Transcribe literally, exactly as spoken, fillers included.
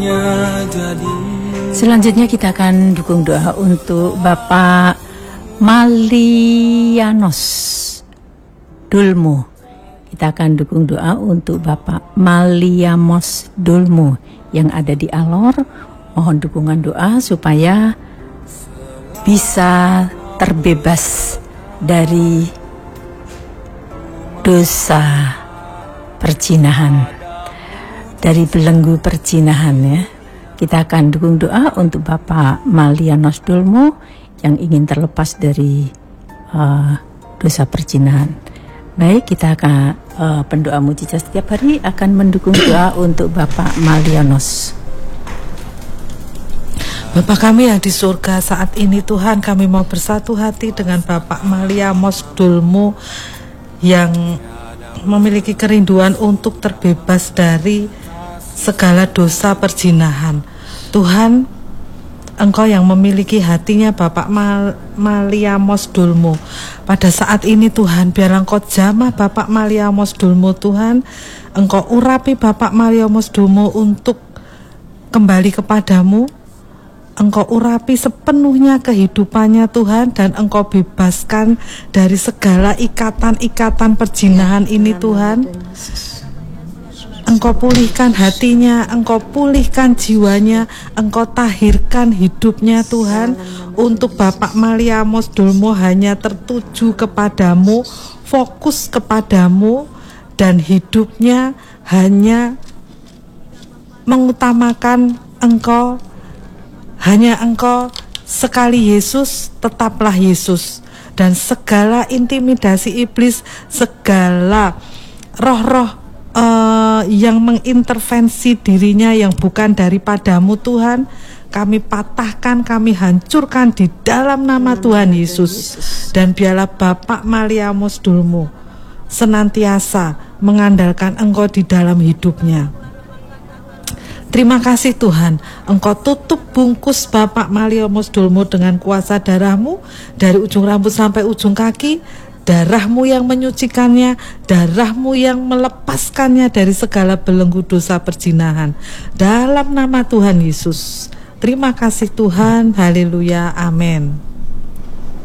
Selanjutnya kita akan dukung doa untuk Bapak Malianos Dulmu. Kita akan dukung doa untuk Bapak Maliamos Dulmu yang ada di Alor. Mohon dukungan doa supaya bisa terbebas dari dosa percinahan, dari belenggu percinahan ya. Kita akan dukung doa untuk Bapak Malianos Dulmu yang ingin terlepas dari uh, dosa percinahan. Baik, kita akan uh, pendoa mujizat setiap hari akan mendukung doa untuk Bapak Malianos. Bapa kami yang di surga, saat ini Tuhan kami mau bersatu hati dengan Bapak Malianos Dulmu yang memiliki kerinduan untuk terbebas dari segala dosa perjinahan. Tuhan, Engkau yang memiliki hatinya Bapak Mal- Malianos Dulmu. Pada saat ini Tuhan, biarlah Engkau jamah Bapak Malianos Dulmu Tuhan. Engkau urapi Bapak Malianos Dulmu untuk kembali kepadamu. Engkau urapi sepenuhnya kehidupannya Tuhan, dan Engkau bebaskan dari segala ikatan-ikatan perjinahan ini Tuhan. Engkau pulihkan hatinya, Engkau pulihkan jiwanya, Engkau tahirkan hidupnya Tuhan. Untuk Bapak Malianos Dulmu hanya tertuju kepadamu, fokus kepadamu, dan hidupnya hanya mengutamakan Engkau. Hanya Engkau, sekali Yesus, tetaplah Yesus. Dan segala intimidasi iblis, segala roh-roh uh, yang mengintervensi dirinya yang bukan daripadamu Tuhan, kami patahkan, kami hancurkan di dalam nama Tuhan Yesus. Dan biarlah Bapak Malianos Dulmu senantiasa mengandalkan Engkau di dalam hidupnya. Terima kasih Tuhan, Engkau tutup bungkus Bapak Malianos Dulmu dengan kuasa darah-Mu, dari ujung rambut sampai ujung kaki. Darah-Mu yang menyucikannya, darah-Mu yang melepaskannya dari segala belenggu dosa perjinahan. Dalam nama Tuhan Yesus. Terima kasih Tuhan, haleluya, amin.